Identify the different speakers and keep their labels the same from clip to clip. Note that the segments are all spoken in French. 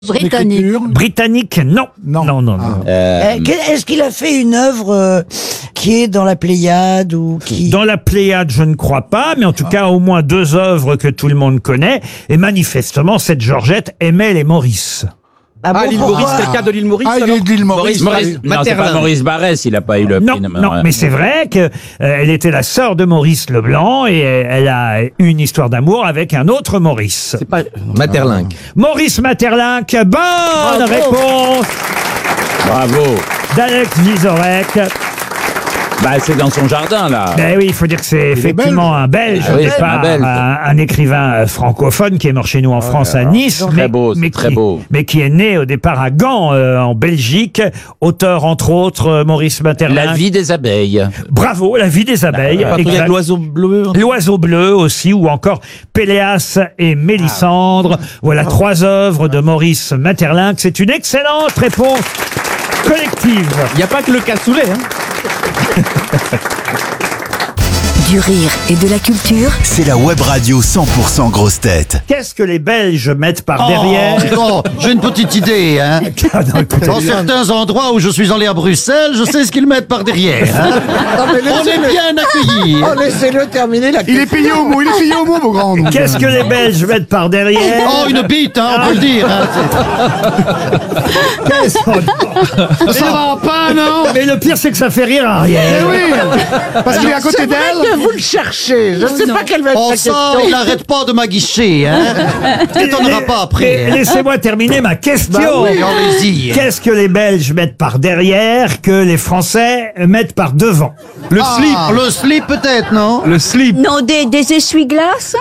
Speaker 1: Britannique.
Speaker 2: Britannique, non. Non.
Speaker 3: Est-ce qu'il a fait une œuvre qui est dans la Pléiade ou qui...
Speaker 2: Dans la Pléiade, je ne crois pas, mais en tout cas, au moins 2 œuvres que tout le monde connaît. Et manifestement, cette Georgette aimait les Maurice.
Speaker 4: L'île Maurice, quelqu'un de l'île Maurice.
Speaker 5: Il est de l'île Maurice.
Speaker 6: Non, c'est pas Maurice Barrès, il n'a pas eu le prix.
Speaker 2: Non, mais c'est vrai que elle était la sœur de Maurice Leblanc et elle a eu une histoire d'amour avec un autre Maurice.
Speaker 4: C'est pas Maeterlinck.
Speaker 2: Maurice Maeterlinck, bonne réponse
Speaker 6: Bravo.
Speaker 2: d'Alex Vizorek.
Speaker 6: Bah, c'est dans son jardin, là.
Speaker 2: Ben oui, il faut dire que c'est effectivement un Belge,
Speaker 6: Ah oui,
Speaker 2: au
Speaker 6: c'est
Speaker 2: départ,
Speaker 6: un Belge.
Speaker 2: un écrivain francophone qui est mort chez nous en France à Nice,
Speaker 6: Très beau, c'est très beau.
Speaker 2: mais qui est né au départ à Gand, en Belgique, auteur entre autres Maurice Maeterlinck.
Speaker 6: La vie des abeilles.
Speaker 2: Bravo, La vie des abeilles. Exact.
Speaker 4: L'oiseau bleu.
Speaker 2: L'oiseau bleu aussi, ou encore Péléas et Mélisandre. Voilà 3 œuvres de Maurice Maeterlinck. C'est une excellente réponse collective.
Speaker 4: Il n'y a pas que le cassoulet, hein.
Speaker 1: Du rire et de la culture.
Speaker 7: C'est la web radio 100% grosse tête.
Speaker 2: Qu'est-ce que les Belges mettent par derrière?
Speaker 5: Oh, j'ai une petite idée, hein.
Speaker 2: Ah non, écoutez,
Speaker 5: Dans certains endroits où je suis allé à Bruxelles, je sais ce qu'ils mettent par derrière. Hein. On est bien accueillis.
Speaker 3: Laissez-le terminer la
Speaker 5: Il est payé au mot, mon grand.
Speaker 2: qu'est-ce que les Belges mettent par derrière?
Speaker 5: Oh, une bite, hein, on peut le dire. Hein. Ça va pas, non?
Speaker 2: Mais le pire, c'est que ça fait rire Ariel.
Speaker 5: Oui, parce qu'il est à côté d'elle.
Speaker 3: vous le cherchez. Je ne sais pas quelle va être
Speaker 5: Oh,
Speaker 3: la
Speaker 5: ça,
Speaker 3: question.
Speaker 5: il n'arrête pas de m'aguicher, hein. T'étonneras pas après.
Speaker 2: Mais laissez-moi terminer ma question.
Speaker 5: Bah oui, allez-y.
Speaker 2: Qu'est-ce que les Belges mettent par derrière que les Français mettent par devant?
Speaker 5: Le slip. Le slip, peut-être, non?
Speaker 4: Le slip.
Speaker 1: Non, des essuie-glaces.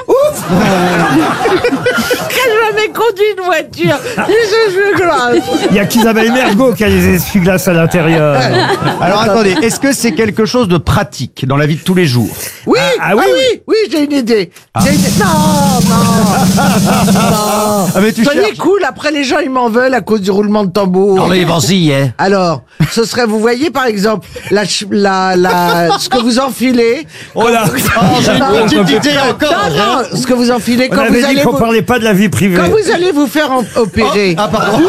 Speaker 3: Quelle jamais conduit une voiture. Je glace.
Speaker 2: Il y a qu'Isabelle Mergo qui a les essuie-glaces à l'intérieur.
Speaker 8: Alors attendez, est-ce que c'est quelque chose de pratique dans la vie de tous les jours?
Speaker 3: Oui,
Speaker 2: Ah oui,
Speaker 3: oui, j'ai une idée. J'ai une- Non.
Speaker 8: Ah mais tu
Speaker 3: Soyez
Speaker 8: cherches.
Speaker 3: cool, après les gens ils m'en veulent à cause du roulement de tambour.
Speaker 5: Allez, vas-y, hein.
Speaker 3: Alors, ce serait, vous voyez par exemple, ce que vous enfilez.
Speaker 2: Oh là,
Speaker 5: J'ai une petite idée encore. hein.
Speaker 3: Non, ce que vous enfilez
Speaker 2: on
Speaker 3: quand
Speaker 2: avait
Speaker 3: vous allez
Speaker 2: dit qu'on
Speaker 3: vous,
Speaker 2: parlait pas de la vie privée.
Speaker 3: quand vous allez vous faire opérer.
Speaker 5: Ah, pardon.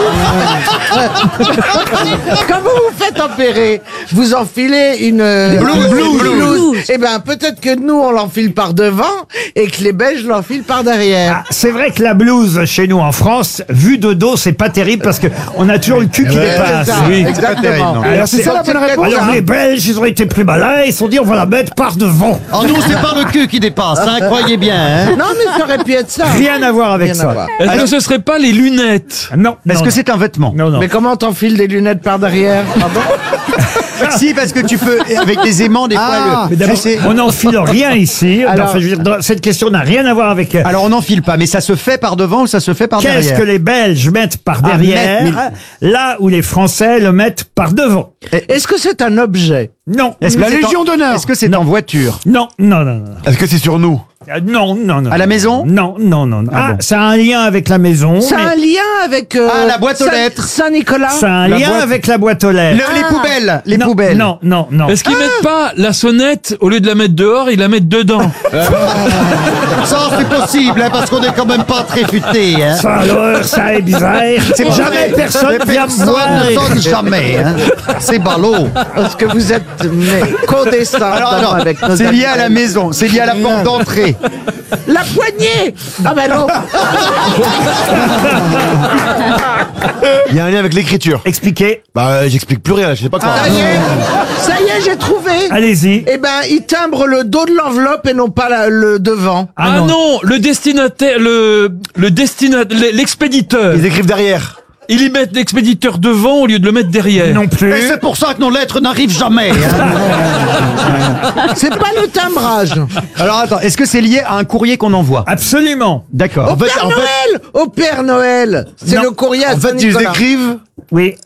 Speaker 3: Quand vous vous faites opérer, vous enfilez une blouse. Eh ben peut-être que nous on l'enfile par devant et que les Belges l'enfilent par derrière.
Speaker 2: Ah, c'est vrai que la blouse chez nous en France, vue de dos, c'est pas terrible parce que on a toujours le cul qui dépasse.
Speaker 3: C'est ça,
Speaker 2: Oui.
Speaker 3: exactement.
Speaker 2: Alors,
Speaker 5: c'est ça la bonne réponse.
Speaker 2: Alors les Belges, ils ont été plus malins, ils se sont dit on va la mettre par devant.
Speaker 5: En nous, c'est pas le cul qui dépasse, hein, croyez bien. Hein.
Speaker 3: Non mais ça aurait pu être ça.
Speaker 2: Rien à voir avec
Speaker 3: Rien à
Speaker 2: ça.
Speaker 3: voir.
Speaker 4: Est-ce que ce serait pas les lunettes?
Speaker 2: Non.
Speaker 8: Est-ce
Speaker 2: non,
Speaker 8: que c'est un vêtement?
Speaker 2: non, non.
Speaker 3: Mais comment t'enfiles des lunettes par derrière? Pardon.
Speaker 8: Si, parce que tu peux, avec des aimants, des fois,
Speaker 2: Mais d'abord, on n'enfile rien ici.
Speaker 3: Alors-
Speaker 2: Enfin, je veux dire, cette question n'a rien à voir avec.
Speaker 8: Alors on n'enfile pas, mais ça se fait par devant ou ça se fait par
Speaker 2: Qu'est-ce
Speaker 8: derrière?
Speaker 2: que les Belges mettent par derrière, là où les Français le mettent par devant?
Speaker 3: Est-ce que c'est un objet?
Speaker 2: Non.
Speaker 8: Est-ce que
Speaker 5: La
Speaker 8: c'est
Speaker 5: Légion d'honneur.
Speaker 8: Est-ce que c'est en voiture?
Speaker 2: Non.
Speaker 5: Est-ce que c'est sur nous?
Speaker 2: Non.
Speaker 8: À la maison?
Speaker 2: Non. Ah,
Speaker 8: bon.
Speaker 2: ça a un lien avec la maison.
Speaker 3: C'est
Speaker 2: mais
Speaker 3: un lien avec
Speaker 8: la boîte aux lettres.
Speaker 3: Saint-Nicolas.
Speaker 2: Ça a un
Speaker 8: La
Speaker 2: lien
Speaker 8: boîte-
Speaker 2: avec la boîte aux lettres.
Speaker 8: Les poubelles, les
Speaker 2: Non,
Speaker 8: poubelles.
Speaker 2: Non.
Speaker 4: Est-ce qu'ils mettent pas la sonnette, au lieu de la mettre dehors, ils la mettent dedans?
Speaker 5: Ça, c'est possible, hein, parce qu'on est quand même pas très futé. Hein.
Speaker 2: Ça alors, ça est bizarre. Jamais personne vient me voir.
Speaker 5: ne sonne jamais. Hein. C'est ballot.
Speaker 3: Parce que vous êtes condescendant avec nos
Speaker 8: C'est lié à la
Speaker 3: amis.
Speaker 8: maison, c'est lié à la porte d'entrée.
Speaker 3: La poignée. Ah ben non.
Speaker 5: Il y a un lien avec l'écriture.
Speaker 2: Expliquez.
Speaker 5: Bah, j'explique plus rien, je sais pas quoi.
Speaker 3: Ça y est, j'ai trouvé.
Speaker 2: Allez-y.
Speaker 3: Eh ben, il timbre le dos de l'enveloppe et non pas le devant.
Speaker 4: Ah non, le destinataire, l'expéditeur.
Speaker 5: Ils écrivent derrière.
Speaker 4: Ils y mettent l'expéditeur devant au lieu de le mettre derrière.
Speaker 2: Non plus.
Speaker 5: Et c'est pour ça que nos lettres n'arrivent jamais. Hein.
Speaker 3: C'est pas le timbrage.
Speaker 8: Alors attends, est-ce que c'est lié à un courrier qu'on envoie?
Speaker 2: Absolument.
Speaker 8: D'accord.
Speaker 3: Au Père Noël. Au Père Noël. C'est
Speaker 2: Non.
Speaker 3: le courrier à
Speaker 5: En fait, ils
Speaker 3: Saint-Nicolas.
Speaker 5: écrivent
Speaker 2: Oui.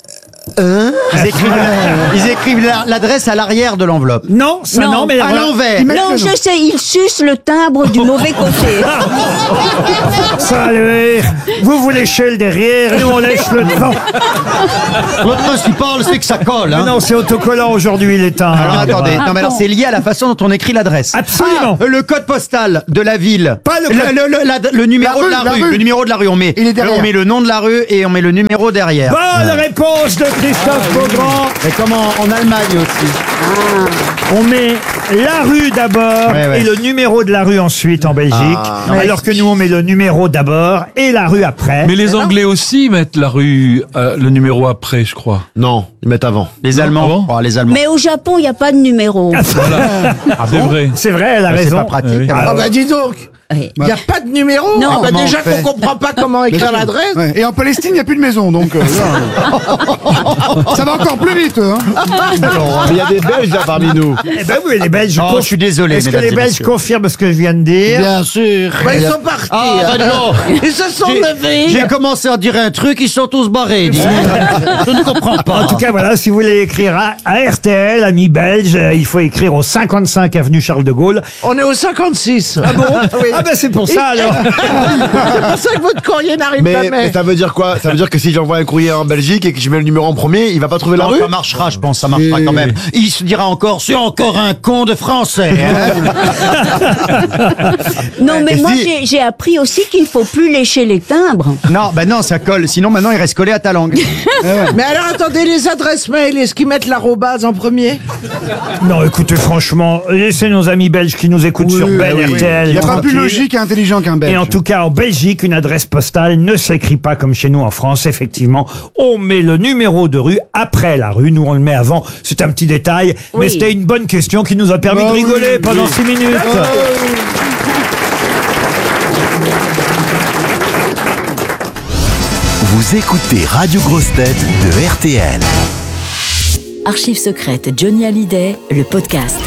Speaker 8: Ils écrivent l'adresse à l'arrière de l'enveloppe.
Speaker 2: Non, ça non, mais
Speaker 8: À l'envers.
Speaker 1: Non, je sais, il suce le timbre du mauvais côté.
Speaker 2: ça, allez, vous vous léchez le derrière, nous on lèche le devant.
Speaker 5: Le principal, c'est que ça colle.
Speaker 2: Mais
Speaker 5: Hein.
Speaker 2: non, c'est autocollant aujourd'hui, les timbres.
Speaker 8: Alors attendez, non mais alors c'est lié à la façon dont on écrit l'adresse.
Speaker 2: Absolument.
Speaker 8: Le code postal de la ville.
Speaker 2: Pas le
Speaker 8: le numéro
Speaker 9: La
Speaker 8: de la
Speaker 9: rue,
Speaker 8: rue.
Speaker 9: la rue.
Speaker 8: Le numéro de la rue, on met.
Speaker 9: Il est derrière.
Speaker 8: On met le nom de la rue et on met le numéro derrière.
Speaker 2: Bonne réponse de Christophe Beaugrand.
Speaker 8: Et comment en Allemagne aussi.
Speaker 2: On met la rue d'abord
Speaker 8: Ouais, ouais.
Speaker 2: et le numéro de la rue ensuite en Belgique. Alors que nous, on met le numéro d'abord et la rue après.
Speaker 4: Mais les Anglais aussi mettent la rue, le numéro après, je crois.
Speaker 5: Non, ils mettent avant.
Speaker 8: Les
Speaker 4: Ah
Speaker 8: Allemands.
Speaker 4: bon
Speaker 8: Oh, les Allemands.
Speaker 1: Mais au Japon, il n'y a pas de numéro.
Speaker 4: C'est vrai.
Speaker 2: C'est vrai, elle a
Speaker 8: C'est
Speaker 2: raison.
Speaker 8: pas pratique.
Speaker 2: Ah,
Speaker 3: Ah bah dis donc,
Speaker 1: Oui.
Speaker 3: il n'y a pas de numéro.
Speaker 1: Non.
Speaker 3: Ah bah
Speaker 8: Comment
Speaker 3: déjà
Speaker 8: on fait
Speaker 3: qu'on comprend pas comment écrire l'adresse.
Speaker 9: Ouais. Et en Palestine, il n'y a plus de maison, donc là, ça va encore plus vite. Hein.
Speaker 5: Il y a des Belges là parmi nous.
Speaker 2: Eh ben oui, les Belges.
Speaker 8: Oh, je suis désolé,
Speaker 2: Est-ce que
Speaker 8: mesdames
Speaker 2: les
Speaker 8: et
Speaker 2: Belges
Speaker 8: messieurs.
Speaker 2: confirment ce que je viens de dire?
Speaker 5: Bien sûr.
Speaker 3: Bah, ils sont partis.
Speaker 5: Ah, bah non.
Speaker 3: Ils se sont levés.
Speaker 5: J'ai commencé à dire un truc, ils sont tous barrés. dis. Je ne comprends pas.
Speaker 2: En tout cas, voilà, si vous voulez écrire à RTL, amis belges, il faut écrire au 55 avenue Charles de Gaulle.
Speaker 3: On est au 56.
Speaker 2: Ah bon
Speaker 3: Oui.
Speaker 2: Ah ben c'est pour ça alors.
Speaker 3: C'est pour ça que votre courrier n'arrive
Speaker 10: Mais
Speaker 3: jamais.
Speaker 10: ça veut dire quoi? Ça veut dire que si j'envoie un courrier en Belgique et que je mets le numéro en premier, il va pas trouver la
Speaker 8: Non,
Speaker 10: rue?
Speaker 8: ça marchera, je pense, ça marchera quand même. Il se dira encore, c'est encore un con de français. Hein.
Speaker 1: Non, mais
Speaker 10: Et
Speaker 1: moi,
Speaker 10: si-
Speaker 1: j'ai appris aussi qu'il ne faut plus lécher les timbres.
Speaker 8: Non, bah non, ça colle. Sinon, maintenant, il reste collé à ta langue.
Speaker 3: Mais alors attendez, les adresses mail, est-ce qu'ils mettent l'arrobase en premier?
Speaker 2: Non, écoutez, franchement, laissez nos amis belges qui nous écoutent sur Belle RTL.
Speaker 9: Il n'y a pas plus
Speaker 2: tranquille.
Speaker 9: logique et intelligent qu'un Belge.
Speaker 2: Et en tout cas, en Belgique, une adresse postale ne s'écrit pas comme chez nous en France. Effectivement, on met le numéro de rue après la rue. Nous, on le met avant. C'est un petit détail, mais
Speaker 1: Oui.
Speaker 2: c'était une bonne question qui nous a permis
Speaker 9: Bah
Speaker 2: de rigoler
Speaker 9: oui,
Speaker 2: pendant 6 minutes.
Speaker 7: Vous écoutez Radio Grosse Tête de RTL.
Speaker 1: Archives secrètes Johnny Hallyday, le podcast.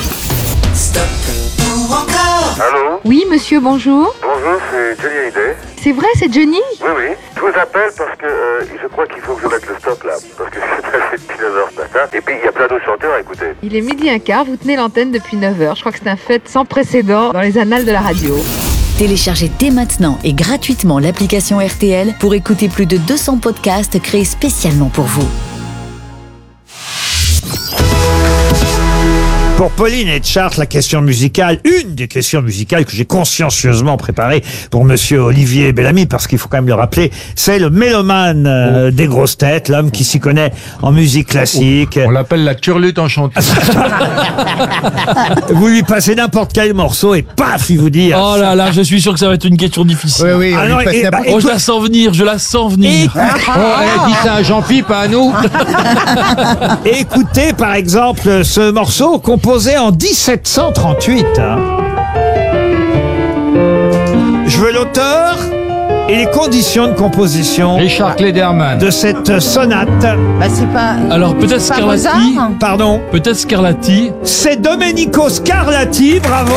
Speaker 11: Allô?
Speaker 12: Oui, monsieur, bonjour.
Speaker 11: Bonjour, c'est Johnny Hallyday.
Speaker 12: C'est vrai, c'est Johnny?
Speaker 11: Oui, oui. Je vous appelle parce que je crois qu'il faut que je mette le stop là. Parce que c'est passé depuis 9h ce matin. Et puis il y a plein d'autres chanteurs à écouter.
Speaker 12: Il est 12h15, vous tenez l'antenne depuis 9h. Je crois que c'est un fait sans précédent dans les annales de la radio.
Speaker 1: Téléchargez dès maintenant et gratuitement l'application RTL pour écouter plus de 200 podcasts créés spécialement pour vous.
Speaker 2: Pour Pauline et Chartres, la question musicale, une des questions musicales que j'ai consciencieusement préparée pour monsieur Olivier Bellamy, parce qu'il faut quand même le rappeler, c'est le mélomane des grosses têtes, l'homme qui s'y connaît en musique classique.
Speaker 4: On l'appelle la turlute enchantée.
Speaker 2: Vous lui passez n'importe quel morceau et paf, il vous dit...
Speaker 4: Oh là là, je suis sûr que ça va être une question difficile.
Speaker 8: Oui,
Speaker 2: Ah
Speaker 8: on
Speaker 2: non,
Speaker 8: lui passe
Speaker 2: et-
Speaker 8: n'importe-
Speaker 2: bah,
Speaker 4: Oh, je la sens venir, je la sens venir.
Speaker 8: elle dit ça à Jean-Philippe, pas à nous.
Speaker 2: Écoutez par exemple ce morceau composé en 1738. hein. Je veux l'auteur et les conditions de composition
Speaker 4: Richard Klederman.
Speaker 2: de cette sonate.
Speaker 1: Bah, c'est pas.
Speaker 4: Alors peut-être Scarlatti.
Speaker 2: Pardon,
Speaker 4: Peut-être Scarlatti.
Speaker 2: c'est Domenico Scarlatti, bravo.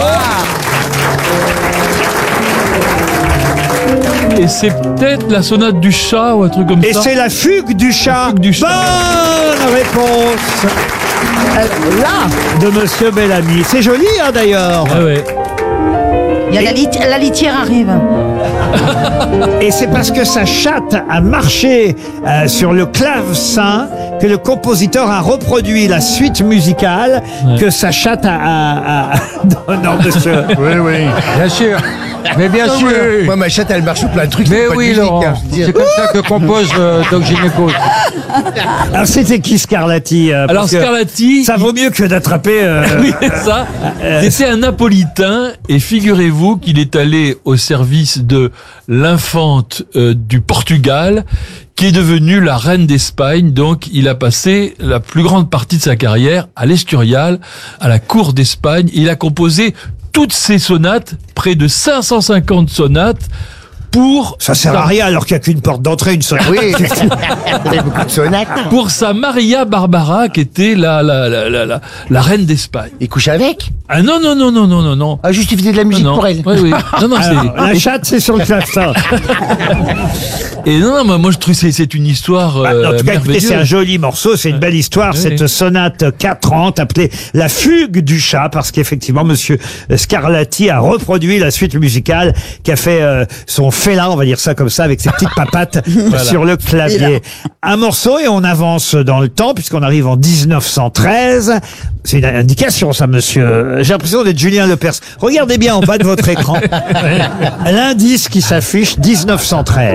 Speaker 4: Et c'est peut-être la sonate du chat ou un truc comme
Speaker 2: Et
Speaker 4: ça.
Speaker 2: c'est la fugue du chat.
Speaker 4: fugue du chat.
Speaker 2: Bonne réponse. Là, de monsieur Bellamy. C'est joli, hein, d'ailleurs.
Speaker 4: Ah ouais.
Speaker 1: Il y a la litière arrive.
Speaker 2: Et c'est parce que sa chatte a marché sur le clavecin que le compositeur a reproduit la suite musicale que sa chatte a... Non, monsieur.
Speaker 8: Oui, oui. Bien sûr. Mais bien sûr.
Speaker 10: Moi, ma chatte, elle marche sur plein de trucs.
Speaker 8: Mais
Speaker 10: c'est pas de
Speaker 8: oui,
Speaker 10: musique,
Speaker 8: Laurent.
Speaker 10: hein, je veux dire.
Speaker 8: C'est comme ça que compose Doc Gynéco.
Speaker 2: Alors, c'était qui Scarlatti
Speaker 4: Alors
Speaker 2: parce que
Speaker 4: Scarlatti.
Speaker 2: ça vaut mieux que d'attraper...
Speaker 4: Oui, c'est ça. C'était un Napolitain et figurez-vous qu'il est allé au service de l'infante du Portugal qui est devenue la reine d'Espagne. Donc il a passé la plus grande partie de sa carrière à l'Escurial, à la cour d'Espagne. Il a composé toutes ses sonates, près de 550 sonates pour...
Speaker 2: Ça sert à rien alors qu'il n'y a qu'une porte d'entrée, une sonate.
Speaker 10: Oui, il y a beaucoup de sonates.
Speaker 4: Pour sa Maria Barbara, qui était la reine d'Espagne.
Speaker 10: Il couche avec?
Speaker 4: Ah non.
Speaker 10: Ah, juste il faisait de la musique
Speaker 4: Non.
Speaker 10: pour elle.
Speaker 4: Oui. Non,
Speaker 2: Alors, la chatte, c'est sur le clavecin.
Speaker 4: Et non, moi je trouve que c'est une histoire
Speaker 2: En tout cas, écoutez, c'est un joli morceau, c'est une belle histoire,
Speaker 4: Oui.
Speaker 2: cette sonate 4/30 appelée La Fugue du chat, parce qu'effectivement, monsieur Scarlatti a reproduit la suite musicale qui a fait son félin, on va dire ça comme ça, avec ses petites papates sur le clavier. Un morceau et on avance dans le temps, puisqu'on arrive en 1913. C'est une indication, ça, monsieur. J'ai l'impression d'être Julien Lepers. Regardez bien en bas de votre écran. L'indice qui s'affiche, 1913.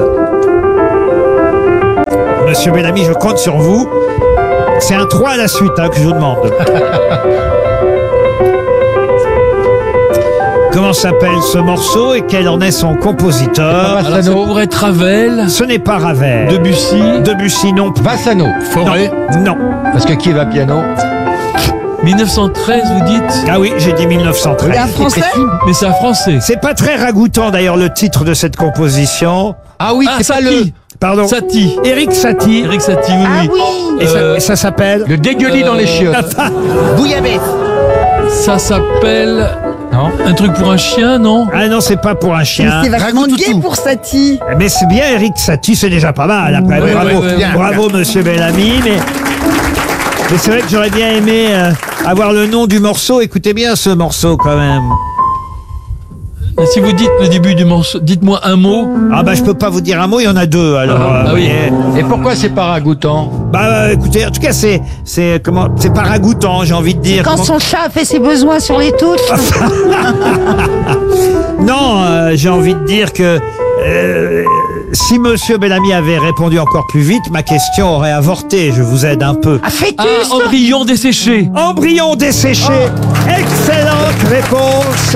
Speaker 2: Monsieur Bellamy, je compte sur vous. C'est un 3 à la suite que je vous demande. Comment s'appelle ce morceau et quel en est son compositeur?
Speaker 4: Alors, ça pourrait être Ravel.
Speaker 2: Ce n'est pas Ravel. Debussy non.
Speaker 13: Bassano.
Speaker 2: Forêt. Non.
Speaker 13: Parce que qui va piano?
Speaker 4: 1913, vous dites?
Speaker 2: Ah oui, j'ai dit 1913.
Speaker 3: Un français?
Speaker 4: Mais c'est un français.
Speaker 2: C'est pas très ragoûtant d'ailleurs le titre de cette composition.
Speaker 13: Ah oui, c'est pas le...
Speaker 2: Pardon.
Speaker 4: Satie.
Speaker 2: Éric Satie.
Speaker 4: Eric Satie, oui.
Speaker 2: Et ça s'appelle
Speaker 13: Le dégueulis dans les chiottes.
Speaker 10: Bouillabaisse.
Speaker 4: Ça s'appelle...
Speaker 13: Non.
Speaker 4: Un truc pour un chien, non?
Speaker 2: Ah non, c'est pas pour un chien.
Speaker 3: C'est vachement gay pour Satie.
Speaker 2: Mais c'est bien Éric Satie, c'est déjà pas mal. Après,
Speaker 4: Oui,
Speaker 2: bravo,
Speaker 4: oui, oui,
Speaker 2: bravo monsieur Bellamy. Mais c'est vrai que j'aurais bien aimé avoir le nom du morceau. Écoutez bien ce morceau quand même.
Speaker 4: Si vous dites le début du morceau, dites-moi un mot.
Speaker 2: Ah bah je peux pas vous dire un mot, il y en a deux. Alors.
Speaker 4: oui.
Speaker 13: Et pourquoi c'est pas ragoûtant?
Speaker 2: Bah écoutez, en tout cas c'est pas ragoûtant, j'ai envie de dire.
Speaker 14: Quand son chat fait ses besoins sur les touches.
Speaker 2: Non, j'ai envie de dire que si monsieur Bellamy avait répondu encore plus vite, ma question aurait avorté. Je vous aide un peu.
Speaker 4: Embryon desséché.
Speaker 2: Embryon desséché. Excellente réponse.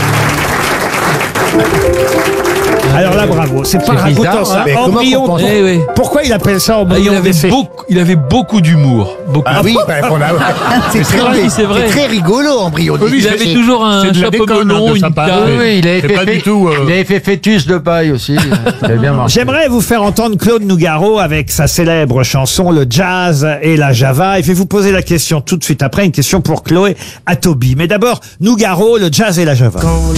Speaker 2: Alors là, bravo. C'est pas ragoûtant ça.
Speaker 10: Mais comment
Speaker 2: Embryon.
Speaker 10: on pense-
Speaker 2: Pourquoi il appelle ça embryon desséché?
Speaker 4: Il avait beaucoup d'humour.
Speaker 10: Ah oui, c'est
Speaker 4: vrai.
Speaker 10: très rigolo, embryon.
Speaker 4: Il avait toujours un chapeau melon, une canne.
Speaker 13: Oui, il avait fait fœtus de paille aussi. Il avait bien marché.
Speaker 2: J'aimerais vous faire entendre Claude Nougaro avec sa célèbre chanson Le Jazz et la Java. Et je vais vous poser la question tout de suite après, une question pour Chloé Atobi. Mais d'abord, Nougaro, Le Jazz et la Java.